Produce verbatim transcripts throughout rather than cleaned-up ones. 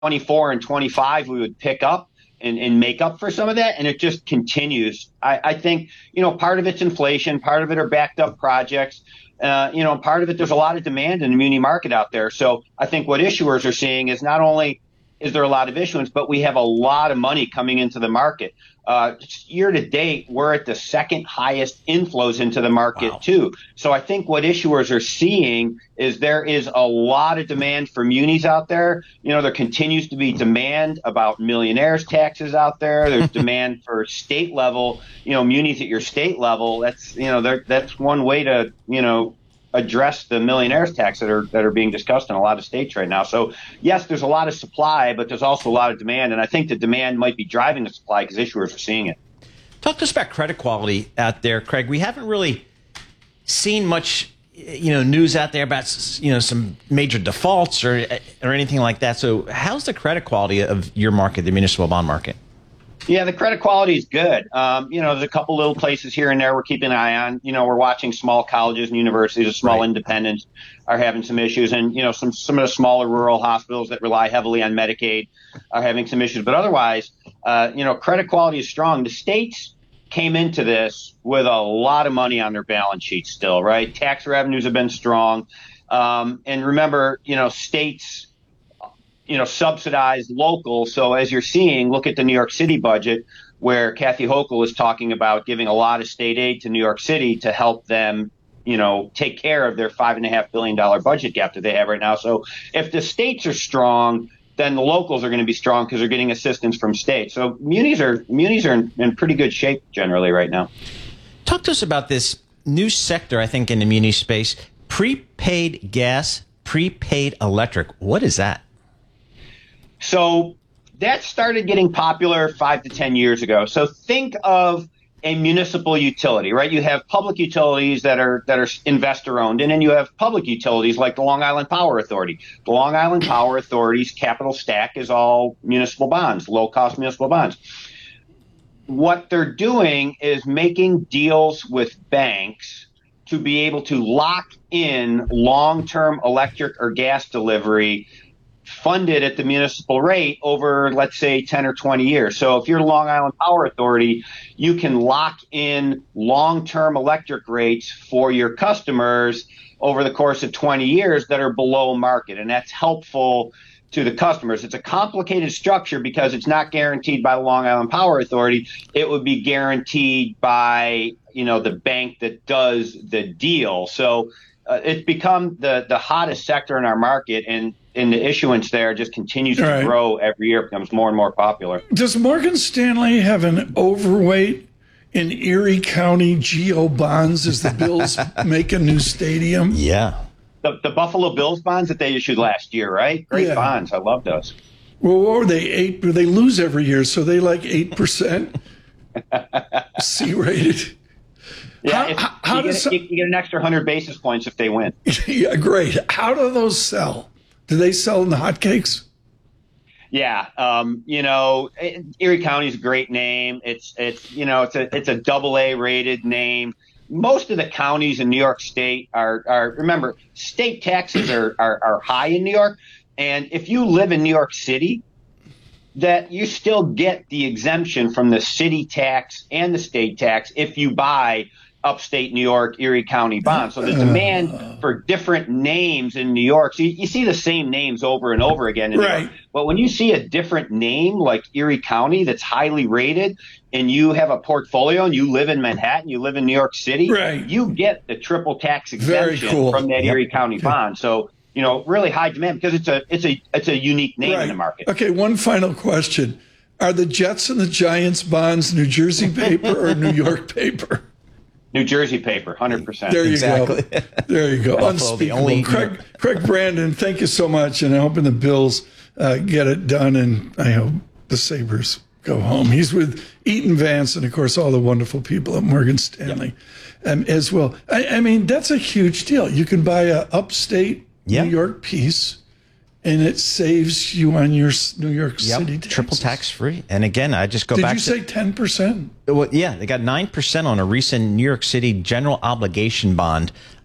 twenty-four and twenty-five, we would pick up and, and make up for some of that. And it just continues. I, I think, you know, part of it's inflation, part of it are backed up projects. Uh, you know, part of it, there's a lot of demand in the muni market out there. So I think what issuers are seeing is not only is there a lot of issuance, but we have a lot of money coming into the market. Uh, year to date, we're at the second highest inflows into the market, wow. too. So I think what issuers are seeing is there is a lot of demand for munis out there. You know, there continues to be demand about millionaires taxes out there. There's demand for state level, you know, munis at your state level. That's, you know, that's one way to, you know, address the millionaires tax that are that are being discussed in a lot of states right now. So yes, there's a lot of supply, but there's also a lot of demand, and I think the demand might be driving the supply because issuers are seeing it. Talk to us about credit quality out there, Craig. We haven't really seen much, you know, news out there about, you know, some major defaults or or anything like that. So how's the credit quality of your market, the municipal bond market? Yeah, the credit quality is good. Um, you know, there's a couple little places here and there we're keeping an eye on. You know, we're watching small colleges and universities, or small right. independents are having some issues. And, you know, some, some of the smaller rural hospitals that rely heavily on Medicaid are having some issues. But otherwise, uh, you know, credit quality is strong. The states came into this with a lot of money on their balance sheets still, right? Tax revenues have been strong. Um, and remember, you know, states – you know, subsidized local. So as you're seeing, look at the New York City budget, where Kathy Hochul is talking about giving a lot of state aid to New York City to help them, you know, take care of their five and a half billion dollar budget gap that they have right now. So if the states are strong, then the locals are going to be strong because they're getting assistance from states. So munis are munis are in, in pretty good shape generally right now. Talk to us about this new sector, I think, in the muni space: prepaid gas, prepaid electric. What is that? So that started getting popular five to ten years ago. So think of a municipal utility, right? You have public utilities that are that are investor owned, and then you have public utilities like the Long Island Power Authority. The Long Island Power Authority's capital stack is all municipal bonds, low cost municipal bonds. What they're doing is making deals with banks to be able to lock in long-term electric or gas delivery funded at the municipal rate over, let's say, ten or twenty years. So if you're Long Island Power Authority, you can lock in long-term electric rates for your customers over the course of twenty years that are below market. And that's helpful to the customers. It's a complicated structure because it's not guaranteed by the Long Island Power Authority. It would be guaranteed by, you know, the bank that does the deal. So uh, it's become the, the hottest sector in our market, and and the issuance there just continues to right. grow every year. It becomes more and more popular. Does Morgan Stanley have an overweight in Erie County Geo bonds as the Bills make a new stadium? Yeah. The, the Buffalo Bills bonds that they issued last year, right? Great yeah. bonds. I love those. Well, what were they? Eight? They lose every year, so they like eight percent C-rated. Yeah, how, how you, does, get, you get an extra one hundred basis points if they win. Yeah, great. How do those sell? Do they sell in the hotcakes? Yeah, um, you know, Erie County's a great name. It's it's you know it's a it's a double A rated name. Most of the counties in New York State are are remember state taxes are, are are high in New York, and if you live in New York City, that you still get the exemption from the city tax and the state tax if you buy upstate New York, Erie County bonds. So the demand for different names in New York, so you, you see the same names over and over again in New right. York. But when you see a different name like Erie County that's highly rated, and you have a portfolio and you live in Manhattan, you live in New York City, right. you get the triple tax exemption cool. from that yep. Erie County okay. bond. So, you know, really high demand because it's a it's a it's a unique name right. in the market. Okay, one final question. Are the Jets and the Giants bonds New Jersey paper or New York paper? New Jersey paper, one hundred percent. There you exactly. go. There you go. Buffalo, Unspeakable. the only Craig, Craig Brandon, thank you so much, and I'm hoping the Bills uh, get it done, and I hope the Sabres go home. He's with Eaton Vance and, of course, all the wonderful people at Morgan Stanley yep. um, as well. I, I mean, that's a huge deal. You can buy a upstate yep. New York piece, and it saves you on your New York yep. City taxes. Triple tax free. And again, I just go Did back you to... say ten percent? Well, yeah, they got nine percent on a recent New York City general obligation bond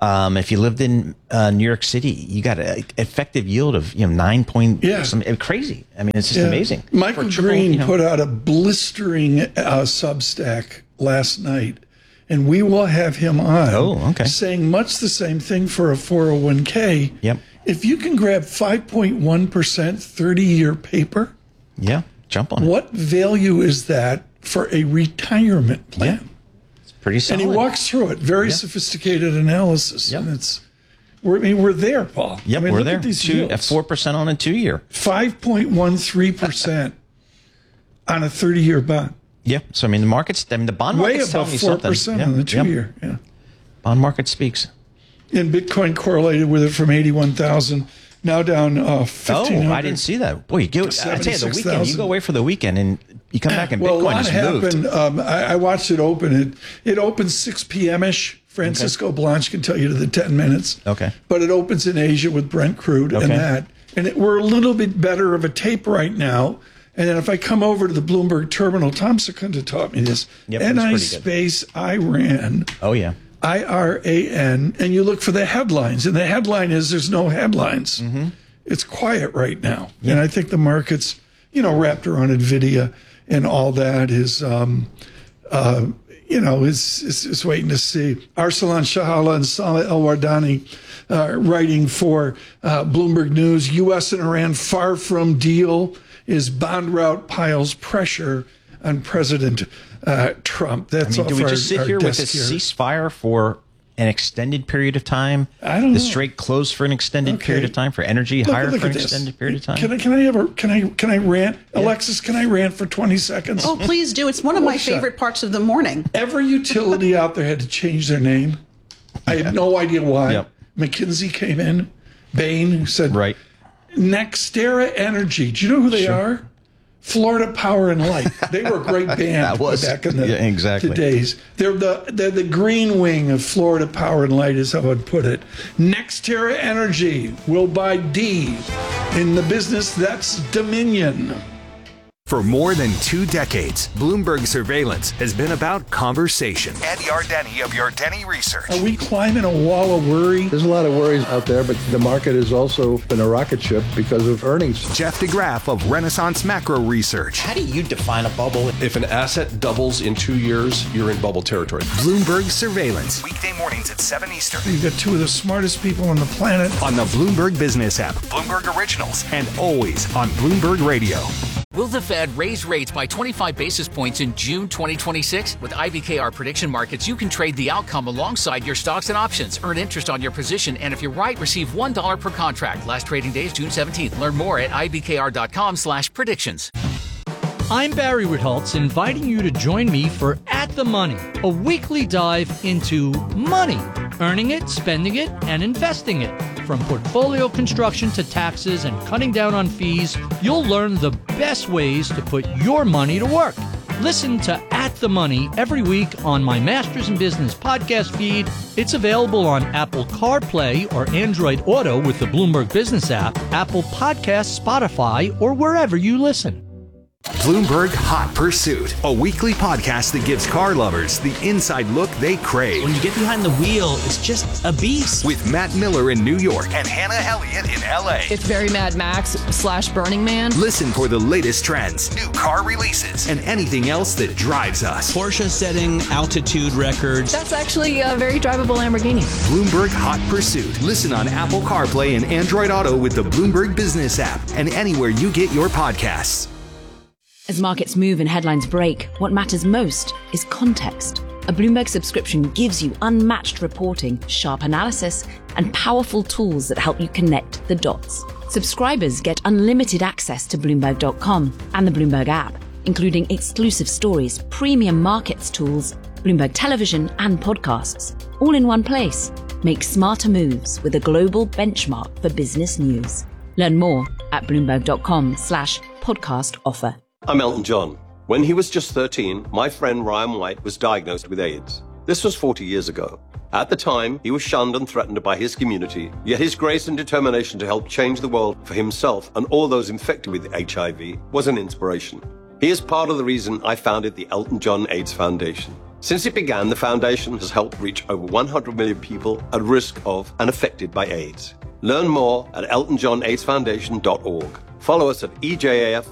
Um, if you lived in uh, New York City, you got an effective yield of you know nine point. Yeah. Some, crazy. I mean, it's just Yeah. amazing. Michael triple, Green you know. put out a blistering uh, Substack last night, and we will have him on. Oh, okay. Saying much the same thing for a four oh one k. Yep. If you can grab five point one percent thirty-year paper, Yeah, jump on it. what value is that for a retirement plan? Yeah. It's pretty solid. And he walks through it. Very Yeah. sophisticated analysis. Yep. And it's, we're, I mean, we're there, Paul. Yep, I mean, we're look there. At these Two, yields. four percent on a two-year. five point one three percent on a thirty-year bond. Yeah. So I mean, the market's. I mean, the bond Way market's telling above you four something. percent Yeah. on the Yep. two-year. Yeah. Bond market speaks. And Bitcoin correlated with it from eighty-one thousand, now down uh, fifteen hundred. Oh, I didn't see that. Boy, you go. I tell you, the weekend. You seventy-six thousand. go away for the weekend, and you come back, and Well, a Bitcoin lot has happened. moved. Um, I, I watched it open. It it opens six p.m.-ish. Francisco Blanche can tell you to the ten minutes. Okay. But it opens in Asia with Brent crude and Okay. that. And it, we're a little bit better of a tape right now. And then if I come over to the Bloomberg terminal, Tom Secunda taught me this. Yep, N I that's pretty good. space Iran, Oh yeah. I R A N, and you look for the headlines. And the headline is there's no headlines. Mm-hmm. It's quiet right now. And I think the market's, you know, wrapped around NVIDIA and all that is, um, uh, you know, is, is, is waiting to see. Arsalan Shahala and Saleh El-Wardani uh, writing for uh, Bloomberg News, U S and Iran far from deal as bond route piles pressure on President uh, Trump. That's I mean, do off we our- just sit our here with desk this here. ceasefire for an extended period of time? I don't the know. Strait closed for an extended Okay. period of time, for energy Look- higher look for at an this. extended period of time. Can I can I ever can I can I rant? Alexis, can I rant for twenty seconds? Oh, please do. It's one of my shut. favorite parts of the morning. Every utility out there had to change their name. I have no idea why. Yep. McKinsey came in, Bain said, Right. Nextera Energy. Do you know who they are? Florida Power and Light. They were a great band That was- back in the, yeah, exactly. the days. They're the they're the green wing of Florida Power and Light, is how I'd put it. Nextera Energy will buy D in the business that's Dominion. For more than two decades, Bloomberg Surveillance has been about conversation. Ed Yardeni of Yardeni Research. Are we climbing a wall of worry? There's a lot of worries out there, but the market has also been a rocket ship because of earnings. Jeff DeGraff of Renaissance Macro Research. How do you define a bubble? If an asset doubles in two years, you're in bubble territory. Bloomberg Surveillance. Weekday mornings at seven Eastern. You've got two of the smartest people on the planet. On the Bloomberg Business app, Bloomberg Originals, and always on Bloomberg Radio. Will the Fed raise rates by twenty-five basis points in June twenty twenty-six? With I B K R prediction markets, you can trade the outcome alongside your stocks and options. Earn interest on your position, and if you're right, receive one dollar per contract. Last trading day is June seventeenth. Learn more at ibkr.com slash predictions. I'm Barry Ritholtz, inviting you to join me for At the Money, a weekly dive into money, earning it, spending it, and investing it. From portfolio construction to taxes and cutting down on fees, you'll learn the best ways to put your money to work. Listen to At the Money every week on my Masters in Business podcast feed. It's available on Apple CarPlay or Android Auto with the Bloomberg Business app, Apple Podcasts, Spotify, or wherever you listen. Bloomberg Hot Pursuit, a weekly podcast that gives car lovers the inside look they crave. When you get behind the wheel, it's just a beast. With Matt Miller in New York and Hannah Elliott in L A. It's very Mad Max slash Burning Man. Listen for the latest trends, new car releases, and anything else that drives us. Porsche setting altitude records. That's actually a very drivable Lamborghini. Bloomberg Hot Pursuit. Listen on Apple CarPlay and Android Auto with the Bloomberg Business app and anywhere you get your podcasts. As markets move and headlines break, what matters most is context. A Bloomberg subscription gives you unmatched reporting, sharp analysis, and powerful tools that help you connect the dots. Subscribers get unlimited access to Bloomberg dot com and the Bloomberg app, including exclusive stories, premium markets tools, Bloomberg television, and podcasts, all in one place. Make smarter moves with a global benchmark for business news. Learn more at Bloomberg dot com slash podcast offer. I'm Elton John. When he was just thirteen, my friend Ryan White was diagnosed with AIDS. This was forty years ago. At the time, he was shunned and threatened by his community, yet his grace and determination to help change the world for himself and all those infected with H I V was an inspiration. He is part of the reason I founded the Elton John AIDS Foundation. Since it began, the foundation has helped reach over one hundred million people at risk of and affected by AIDS. Learn more at elton john aids foundation dot org. Follow us at E J A F